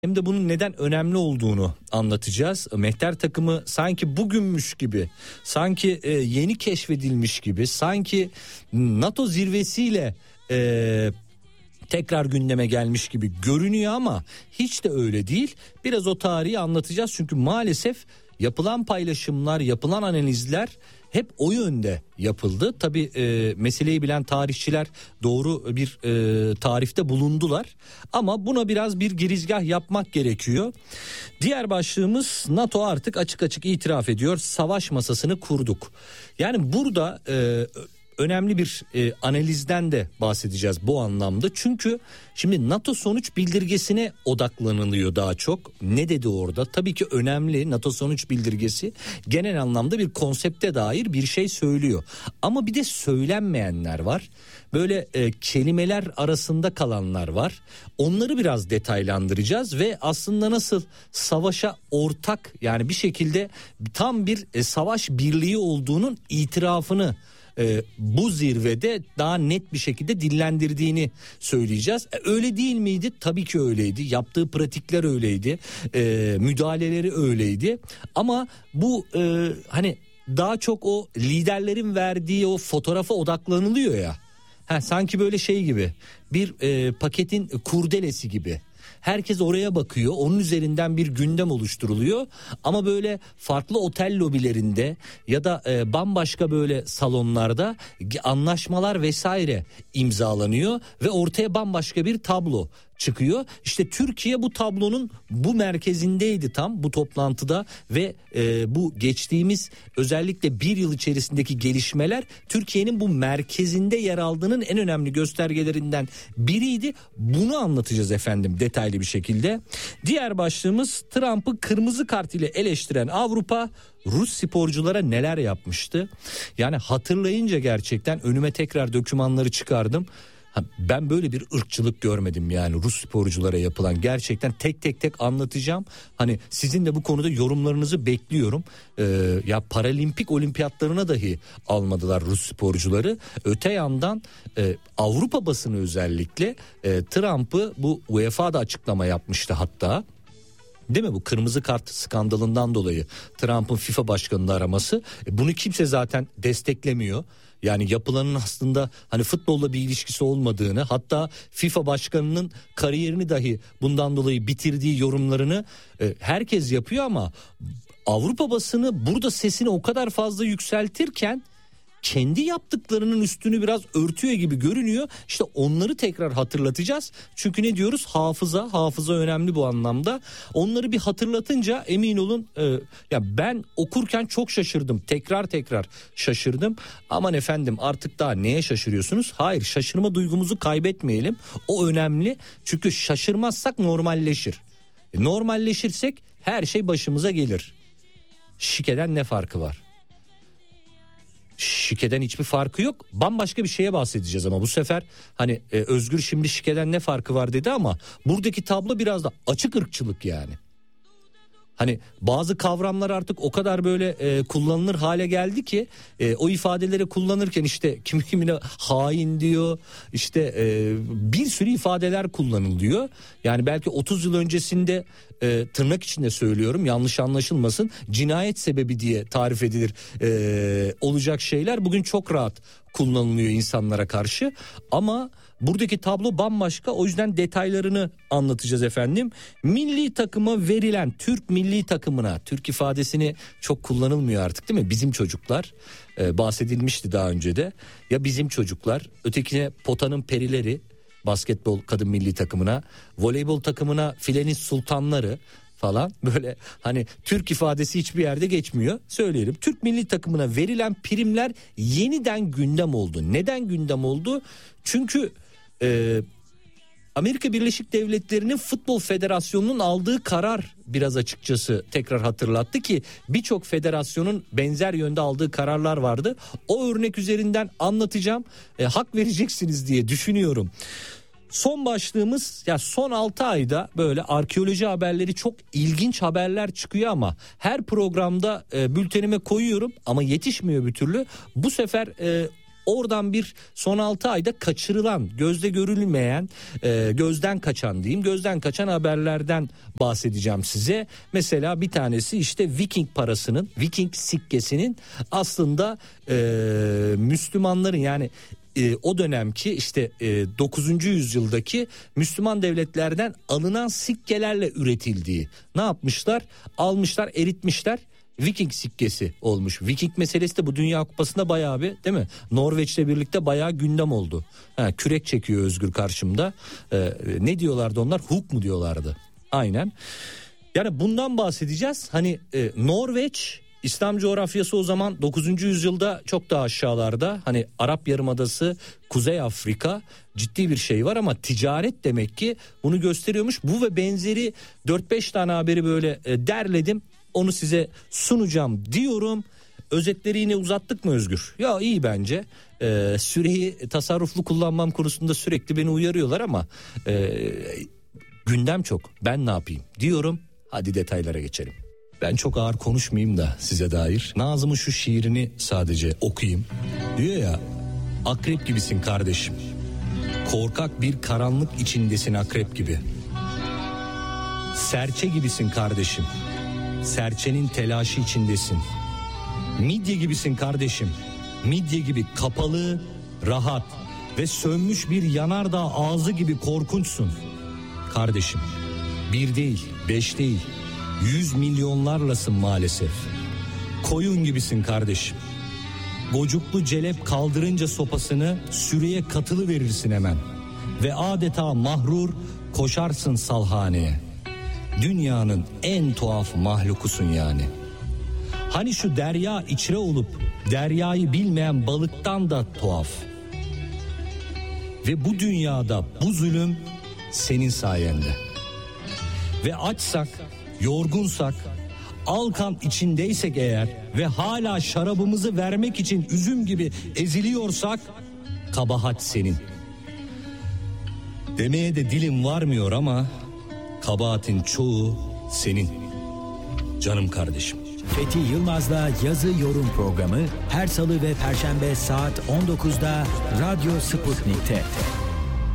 hem de bunun neden önemli olduğunu anlatacağız. Mehter takımı sanki bugünmüş gibi, sanki yeni keşfedilmiş gibi, sanki NATO zirvesiyle tekrar gündeme gelmiş gibi görünüyor ama hiç de öyle değil. Biraz o tarihi anlatacağız çünkü maalesef yapılan paylaşımlar, yapılan analizler hep o yönde yapıldı. Tabii meseleyi bilen tarihçiler doğru bir tarifte bulundular. Ama buna biraz bir girizgah yapmak gerekiyor. Diğer başlığımız, NATO artık açık açık itiraf ediyor. Savaş masasını kurduk. Yani burada önemli bir analizden de bahsedeceğiz bu anlamda. Çünkü şimdi NATO sonuç bildirgesine odaklanılıyor daha çok. Ne dedi orada? Tabii ki önemli. NATO sonuç bildirgesi genel anlamda bir konsepte dair bir şey söylüyor. Ama bir de söylenmeyenler var. Böyle kelimeler arasında kalanlar var. Onları biraz detaylandıracağız ve aslında nasıl savaşa ortak, yani bir şekilde tam bir savaş birliği olduğunun itirafını bu zirvede daha net bir şekilde dillendirdiğini söyleyeceğiz. Öyle değil miydi? Tabii ki öyleydi. Yaptığı pratikler öyleydi. Müdahaleleri öyleydi. Ama bu hani daha çok o liderlerin verdiği o fotoğrafa odaklanılıyor ya. Sanki böyle şey gibi, bir paketin kurdelesi gibi. Herkes oraya bakıyor, onun üzerinden bir gündem oluşturuluyor ama böyle farklı otel lobilerinde ya da bambaşka böyle salonlarda anlaşmalar vesaire imzalanıyor ve ortaya bambaşka bir tablo çıkıyor. İşte Türkiye bu tablonun bu merkezindeydi tam bu toplantıda ve bu geçtiğimiz özellikle bir yıl içerisindeki gelişmeler Türkiye'nin bu merkezinde yer aldığının en önemli göstergelerinden biriydi. Bunu anlatacağız efendim detaylı bir şekilde. Diğer başlığımız, Trump'ı kırmızı kart ile eleştiren Avrupa Rus sporculara neler yapmıştı? Yani hatırlayınca gerçekten önüme tekrar dokümanları çıkardım. Ben böyle bir ırkçılık görmedim yani Rus sporculara yapılan. Gerçekten tek tek anlatacağım. Hani sizin de bu konuda yorumlarınızı bekliyorum. Ya paralimpik olimpiyatlarına dahi almadılar Rus sporcuları. Öte yandan Avrupa basını özellikle Trump'ı, bu UEFA'da açıklama yapmıştı hatta. Değil mi, bu kırmızı kart skandalından dolayı Trump'ın FIFA başkanını araması, bunu kimse zaten desteklemiyor. Yani yapılanın aslında hani futbolla bir ilişkisi olmadığını, hatta FIFA başkanının kariyerini dahi bundan dolayı bitirdiği yorumlarını herkes yapıyor ama Avrupa basını burada sesini o kadar fazla yükseltirken kendi yaptıklarının üstünü biraz örtüyor gibi görünüyor. İşte onları tekrar hatırlatacağız. Çünkü ne diyoruz? Hafıza önemli bu anlamda. Onları bir hatırlatınca emin olun ya ben okurken çok şaşırdım. Tekrar şaşırdım. Aman efendim artık daha neye şaşırıyorsunuz? Hayır, şaşırma duygumuzu kaybetmeyelim. O önemli. Çünkü şaşırmazsak normalleşir. Normalleşirsek her şey başımıza gelir. Şikeden ne farkı var? Şikeden hiçbir farkı yok. Bambaşka bir şeye bahsedeceğiz ama bu sefer hani Özgür şimdi şikeden ne farkı var dedi ama buradaki tablo biraz da açık ırkçılık yani. Hani bazı kavramlar artık o kadar böyle kullanılır hale geldi ki o ifadeleri kullanırken işte kimine hain diyor, işte bir sürü ifadeler kullanılıyor. Yani belki 30 yıl öncesinde tırnak içinde söylüyorum, yanlış anlaşılmasın, cinayet sebebi diye tarif edilir olacak şeyler bugün çok rahat kullanılıyor insanlara karşı. Ama buradaki tablo bambaşka, o yüzden detaylarını anlatacağız efendim. Milli takıma verilen, Türk milli takımına, Türk ifadesini çok kullanılmıyor artık değil mi? Bizim çocuklar bahsedilmişti daha önce de. Ya bizim çocuklar, ötekine potanın perileri basketbol kadın milli takımına, voleybol takımına filenin sultanları falan, böyle hani Türk ifadesi hiçbir yerde geçmiyor. Söyleyelim, Türk milli takımına verilen primler yeniden gündem oldu. Neden gündem oldu? Çünkü Amerika Birleşik Devletleri'nin Futbol Federasyonu'nun aldığı karar biraz açıkçası tekrar hatırlattı ki birçok federasyonun benzer yönde aldığı kararlar vardı. O örnek üzerinden anlatacağım. Hak vereceksiniz diye düşünüyorum. Son başlığımız, ya son 6 ayda böyle arkeoloji haberleri, çok ilginç haberler çıkıyor ama her programda bültenime koyuyorum ama yetişmiyor bir türlü. Bu sefer Oradan bir son 6 ayda kaçırılan, gözde görülmeyen, gözden kaçan haberlerden bahsedeceğim size. Mesela bir tanesi işte Viking parasının, Viking sikkesinin aslında Müslümanların, yani o dönemki işte 9. yüzyıldaki Müslüman devletlerden alınan sikkelerle üretildiği. Ne yapmışlar? Almışlar, eritmişler. Viking sikkesi olmuş. Viking meselesi de bu Dünya Kupası'nda bayağı bir, değil mi? Norveç'le birlikte bayağı gündem oldu. Kürek çekiyor Özgür karşımda. Ne diyorlardı onlar? Hook mu diyorlardı? Aynen. Yani bundan bahsedeceğiz. Hani Norveç, İslam coğrafyası o zaman 9. yüzyılda çok daha aşağılarda. Hani Arap Yarımadası, Kuzey Afrika, ciddi bir şey var ama ticaret demek ki bunu gösteriyormuş. Bu ve benzeri 4-5 tane haberi böyle derledim. Onu size sunacağım diyorum. Özetleri yine uzattık mı Özgür? Ya iyi bence. Süreyi tasarruflu kullanmam konusunda sürekli beni uyarıyorlar ama gündem çok. Ben ne yapayım diyorum. Hadi detaylara geçelim. Ben çok ağır konuşmayayım da size dair. Nazım'ın şu şiirini sadece okuyayım. Diyor ya, akrep gibisin kardeşim. Korkak bir karanlık içindesin akrep gibi. Serçe gibisin kardeşim. Serçenin telaşı içindesin. Midye gibisin kardeşim. Midye gibi kapalı, rahat ve sönmüş bir yanardağ ağzı gibi korkunçsun. Kardeşim, 1 değil, 5 değil, 100 milyonlarlasın maalesef. Koyun gibisin kardeşim. Gocuklu celep kaldırınca sopasını sürüye katılı verirsin hemen. Ve adeta mahrur koşarsın salhaneye. Dünyanın en tuhaf mahlukusun yani. Hani şu derya içre olup deryayı bilmeyen balıktan da tuhaf. Ve bu dünyada bu zulüm senin sayende. Ve açsak, yorgunsak, alkan içindeysek eğer ve hala şarabımızı vermek için üzüm gibi eziliyorsak, kabahat senin. Demeye de dilim varmıyor ama kabahatin çoğu senin. Canım kardeşim. Fethi Yılmaz'la Yazı Yorum programı her salı ve perşembe saat 19'da Radyo Sputnik'te.